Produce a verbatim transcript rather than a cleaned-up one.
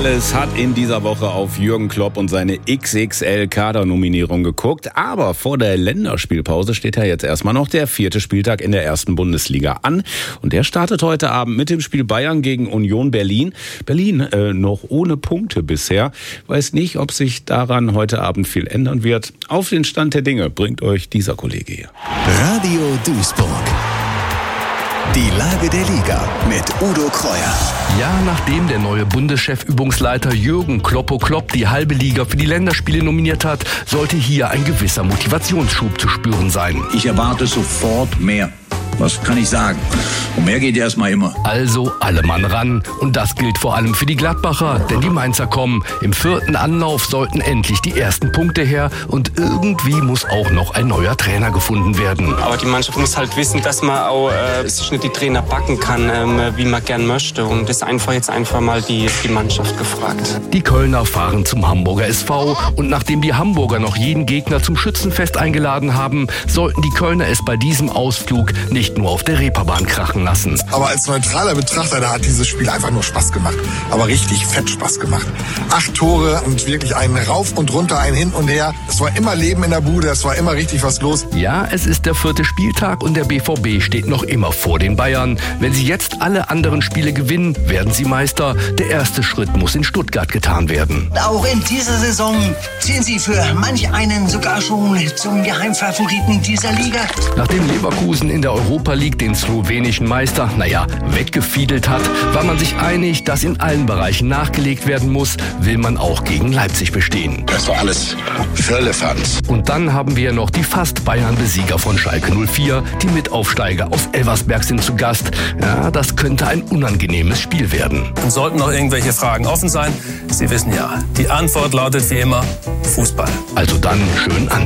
Alles hat in dieser Woche auf Jürgen Klopp und seine X X L-Kadernominierung geguckt. Aber vor der Länderspielpause steht ja jetzt erstmal noch der vierte Spieltag in der ersten Bundesliga an. Und der startet heute Abend mit dem Spiel Bayern gegen Union Berlin. Berlin äh, noch ohne Punkte bisher. Weiß nicht, ob sich daran heute Abend viel ändern wird. Auf den Stand der Dinge bringt euch dieser Kollege hier. Radio Duisburg. Die Lage der Liga mit Udo Kreuer. Ja, nachdem der neue Bundeschef-Übungsleiter Jürgen Kloppo Klopp die halbe Liga für die Länderspiele nominiert hat, sollte hier ein gewisser Motivationsschub zu spüren sein. Ich erwarte sofort mehr. Was kann ich sagen? Und mehr geht erstmal immer. Also alle Mann ran. Und das gilt vor allem für die Gladbacher, denn die Mainzer kommen. Im vierten Anlauf sollten endlich die ersten Punkte her. Und irgendwie muss auch noch ein neuer Trainer gefunden werden. Aber die Mannschaft muss halt wissen, dass man auch äh, sich nicht die Trainer backen kann, ähm, wie man gern möchte. Und das ist einfach jetzt einfach mal die, die Mannschaft gefragt. Die Kölner fahren zum Hamburger S V. Und nachdem die Hamburger noch jeden Gegner zum Schützenfest eingeladen haben, sollten die Kölner es bei diesem Ausflug nicht nicht nur auf der Reeperbahn krachen lassen. Aber als neutraler Betrachter, da hat dieses Spiel einfach nur Spaß gemacht. Aber richtig fett Spaß gemacht. Acht Tore und wirklich ein Rauf und Runter, ein Hin und Her. Es war immer Leben in der Bude, es war immer richtig was los. Ja, es ist der vierte Spieltag und der B V B steht noch immer vor den Bayern. Wenn sie jetzt alle anderen Spiele gewinnen, werden sie Meister. Der erste Schritt muss in Stuttgart getan werden. Auch in dieser Saison ziehen sie für manch einen sogar schon zum Geheimfavoriten dieser Liga. Nachdem Leverkusen in der Europa League den slowenischen Meister, naja, weggefiedelt hat, war man sich einig, dass in allen Bereichen nachgelegt werden muss, will man auch gegen Leipzig bestehen. Das war alles Firlefanz. Und dann haben wir noch die fast Bayern-Besieger von Schalke null vier. Die Mitaufsteiger aus Elversberg sind zu Gast. Ja, das könnte ein unangenehmes Spiel werden. Und sollten noch irgendwelche Fragen offen sein, Sie wissen ja, die Antwort lautet wie immer Fußball. Also dann schön an.